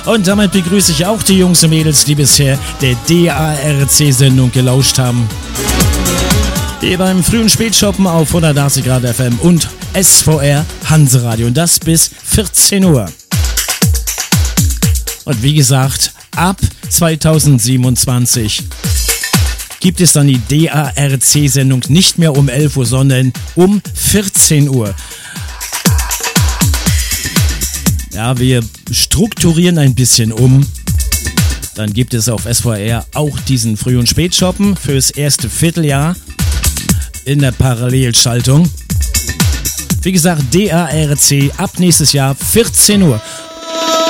Und damit begrüße ich auch die Jungs und Mädels, die bisher der DARC-Sendung gelauscht haben. Hier beim frühen Spätshoppen auf 180 Grad FM und SVR Hanseradio. Und das bis 14 Uhr. Und wie gesagt, ab 2027 gibt es dann die DARC-Sendung nicht mehr um 11 Uhr, sondern um 14 Uhr. Ja, wir strukturieren ein bisschen um. Dann gibt es auf SVR auch diesen Früh- und Spätshoppen fürs erste Vierteljahr in der Parallelschaltung. Wie gesagt, DARC ab nächstes Jahr 14 Uhr.